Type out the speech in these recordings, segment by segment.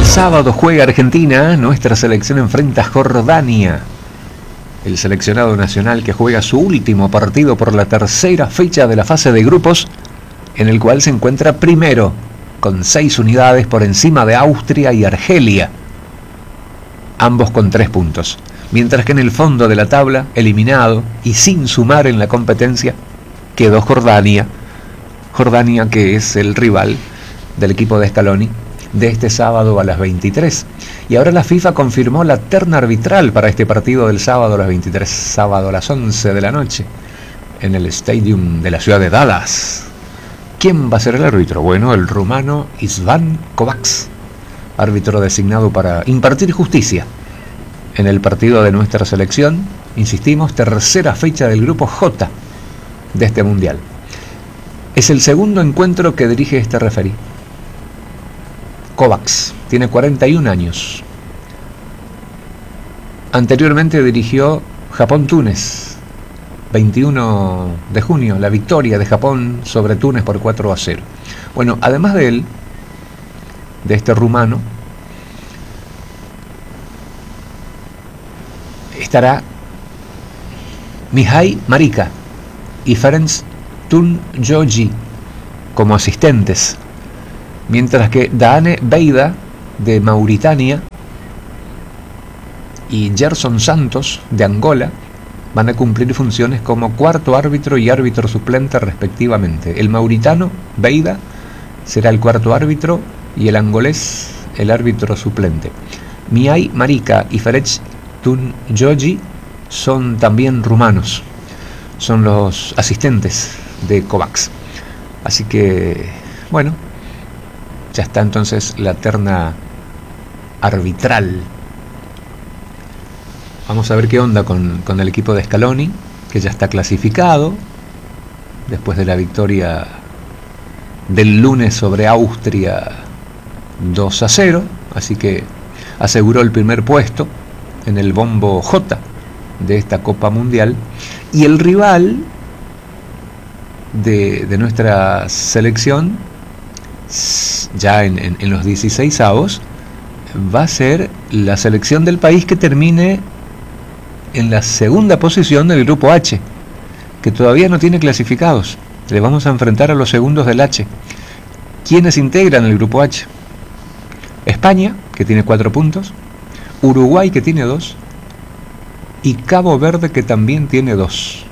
sábado juega Argentina, nuestra selección enfrenta a Jordania. El seleccionado nacional que juega su último partido por la tercera fecha de la fase de grupos, en el cual se encuentra primero, con 6 unidades por encima de Austria y Argelia, ambos con 3 puntos. Mientras que en el fondo de la tabla, eliminado y sin sumar en la competencia, quedó Jordania. Jordania, que es el rival del equipo de Scaloni de este sábado a las 23. Y ahora la FIFA confirmó la terna arbitral para este partido del sábado a las 23, sábado a las 11 de la noche, en el Stadium de la ciudad de Dallas. ¿Quién va a ser el árbitro? Bueno, el rumano István Kovacs, árbitro designado para impartir justicia en el partido de nuestra selección. Insistimos, tercera fecha del grupo J de este mundial. Es el segundo encuentro que dirige este referí. Kovacs tiene 41 años. Anteriormente dirigió Japón-Túnez, 21 de junio, la victoria de Japón sobre Túnez por 4-0. Bueno, además de él, de este rumano, estará Mihai Marika y Ferenc Tunjogi como asistentes, mientras que Dane Beida de Mauritania y Gerson Santos de Angola van a cumplir funciones como cuarto árbitro y árbitro suplente respectivamente. El mauritano Beida será el cuarto árbitro y el angolés el árbitro suplente. Mihai Marika y Ferenc Tunjogi son también rumanos, son los asistentes de Kovacs. Así que, bueno, ya está entonces la terna arbitral. Vamos a ver qué onda con el equipo de Scaloni, que ya está clasificado después de la victoria del lunes sobre Austria 2-0. Así que aseguró el primer puesto en el bombo J de esta Copa Mundial. Y el rival de nuestra selección, ya en los 16avos, va a ser la selección del país que termine en la segunda posición del grupo H, que todavía no tiene clasificados. Le vamos a enfrentar a los segundos del H. ¿Quiénes integran el grupo H? España, que tiene 4 puntos, Uruguay, que tiene 2, y Cabo Verde, que también tiene 2.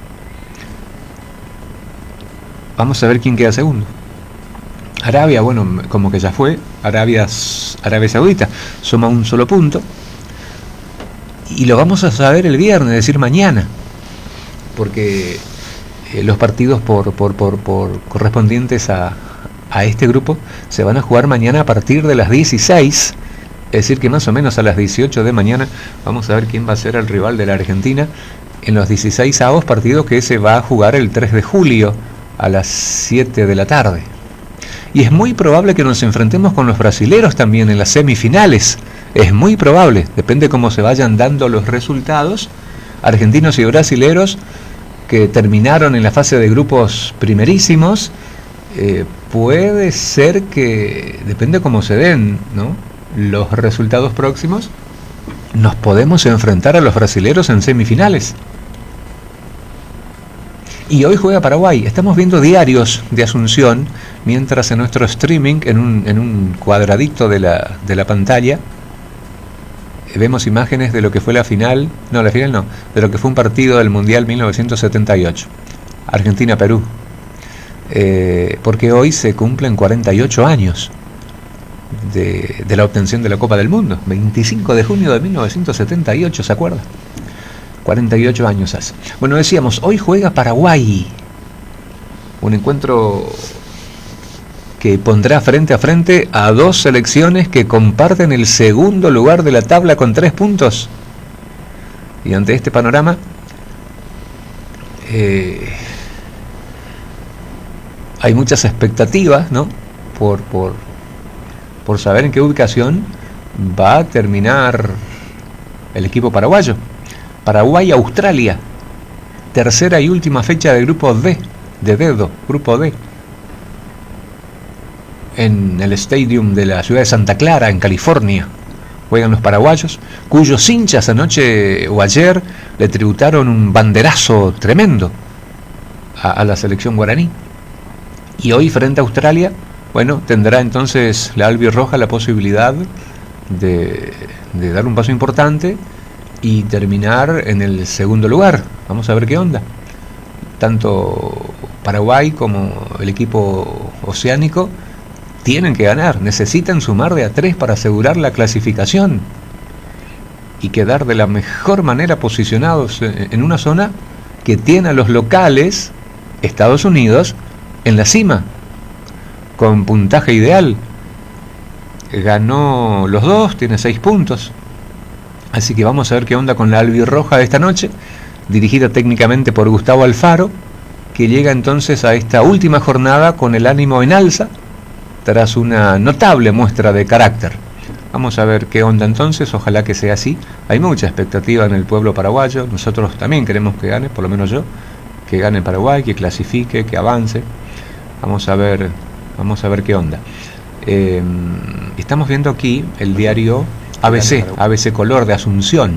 Vamos a ver quién queda segundo. Arabia, bueno, como que ya fue. Arabia Saudita suma un solo punto. Y lo vamos a saber el viernes, es decir, mañana. Porque los partidos por correspondientes a este grupo se van a jugar mañana a partir de las 16. Es decir, que más o menos a las 18 de mañana vamos a ver quién va a ser el rival de la Argentina en los 16avos, partido que se va a jugar el 3 de julio a las 7 de la tarde. Y es muy probable que nos enfrentemos con los brasileros también en las semifinales. Es muy probable, depende cómo se vayan dando los resultados. Argentinos y brasileros que terminaron en la fase de grupos primerísimos, puede ser que, depende cómo se den, ¿no?, los resultados próximos, nos podemos enfrentar a los brasileros en semifinales. Y hoy juega Paraguay. Estamos viendo diarios de Asunción, mientras en nuestro streaming, en un cuadradito de la pantalla, vemos imágenes de lo que fue la final, de lo que fue un partido del Mundial 1978, Argentina-Perú, porque hoy se cumplen 48 años de la obtención de la Copa del Mundo, 25 de junio de 1978, ¿se acuerda? 48 años hace. Bueno, decíamos, hoy juega Paraguay, un encuentro que pondrá frente a frente a dos selecciones que comparten el segundo lugar de la tabla con 3 puntos. Y ante este panorama, hay muchas expectativas, ¿no?, por saber en qué ubicación va a terminar el equipo paraguayo. Paraguay-Australia, tercera y última fecha del grupo D, de dedo, grupo D. en el Stadium de la ciudad de Santa Clara, en California. Juegan los paraguayos, cuyos hinchas anoche o ayer le tributaron un banderazo tremendo a la selección guaraní. Y hoy, frente a Australia, bueno, tendrá entonces la albirroja la posibilidad de dar un paso importante y terminar en el segundo lugar. Vamos a ver qué onda. Tanto Paraguay como el equipo oceánico tienen que ganar, necesitan sumar de a 3 para asegurar la clasificación y quedar de la mejor manera posicionados en una zona que tiene a los locales, Estados Unidos, en la cima, con puntaje ideal. Ganó los dos, tiene 6 puntos. Así que vamos a ver qué onda con la albirroja de esta noche, dirigida técnicamente por Gustavo Alfaro, que llega entonces a esta última jornada con el ánimo en alza, tras una notable muestra de carácter. Vamos a ver qué onda entonces, ojalá que sea así. Hay mucha expectativa en el pueblo paraguayo, nosotros también queremos que gane, por lo menos yo, que gane Paraguay, que clasifique, que avance. Vamos a ver qué onda. Estamos viendo aquí el diario ABC Color de Asunción,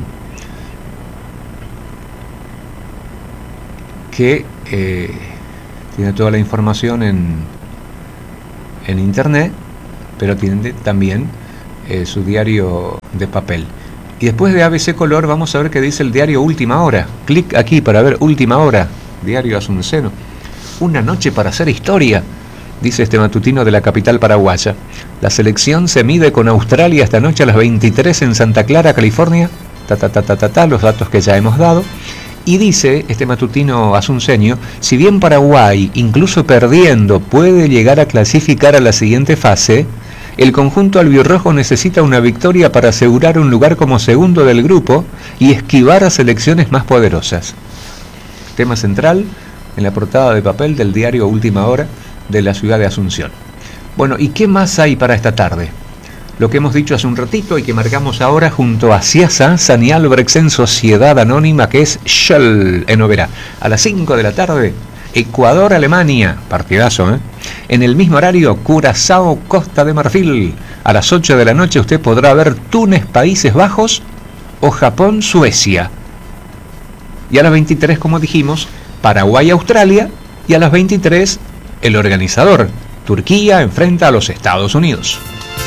que tiene toda la información en internet, pero tiene también su diario de papel. Y después de ABC Color vamos a ver qué dice el diario Última Hora. Clic aquí para ver Última Hora, diario asunceno. Una noche para hacer historia, dice este matutino de la capital paraguaya. La selección se mide con Australia esta noche a las 23 en Santa Clara, California. Los datos que ya hemos dado. Y dice este matutino asunceño, si bien Paraguay, incluso perdiendo, puede llegar a clasificar a la siguiente fase, el conjunto albirrojo necesita una victoria para asegurar un lugar como segundo del grupo y esquivar a selecciones más poderosas. Tema central en la portada de papel del diario Última Hora de la ciudad de Asunción. Bueno, ¿y qué más hay para esta tarde? Lo que hemos dicho hace un ratito y que marcamos ahora junto a Ciasa, Sani Albrechtsen Sociedad Anónima, que es Shell en Oberá. A las 5 de la tarde, Ecuador-Alemania, partidazo, ¿eh? En el mismo horario, Curazao, Costa de Marfil. A las 8 de la noche usted podrá ver Túnez, Países Bajos o Japón, Suecia. Y a las 23, como dijimos, Paraguay, Australia. Y a las 23, el organizador, Turquía, enfrenta a los Estados Unidos.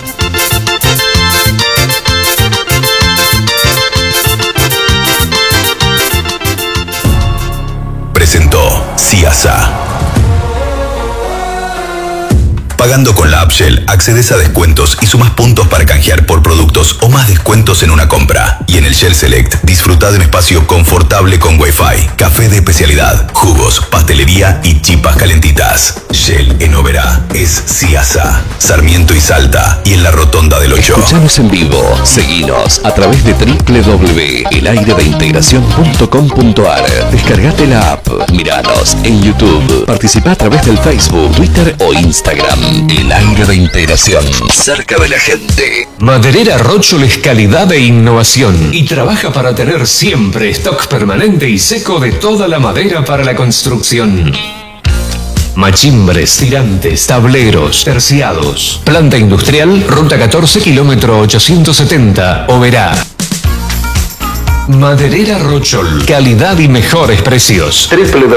Presentó Ciasa. Pagando con la app Shell, accedes a descuentos y sumas puntos para canjear por productos o más descuentos en una compra. Y en el Shell Select, disfruta de un espacio confortable con Wi-Fi, café de especialidad, jugos, pastelería y chipas calentitas. Shell en Oberá es Ciasa, Sarmiento y Salta y en la Rotonda del Hoyo. Escuchanos en vivo, seguinos a través de www.elayredeintegracion.com.ar. Descargate la app, miranos en YouTube, participa a través del Facebook, Twitter o Instagram. El Aire de Integración, cerca de la gente. Maderera Rochol es calidad e innovación y trabaja para tener siempre stock permanente y seco de toda la madera para la construcción. Machimbres, tirantes, tableros, terciados. Planta industrial, ruta 14, kilómetro 870, Oberá. Maderera Rochol, calidad y mejores precios.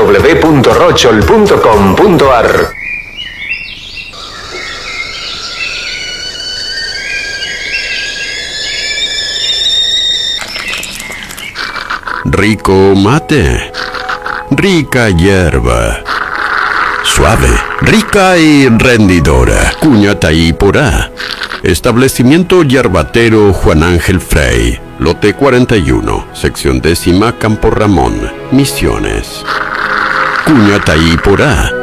www.rochol.com.ar. Rico mate, rica hierba, suave, rica y rendidora. Cuñataí Porá. Establecimiento yerbatero Juan Ángel Frey, lote 41, sección 10ª, Campo Ramón, Misiones. Cuñataí Porá.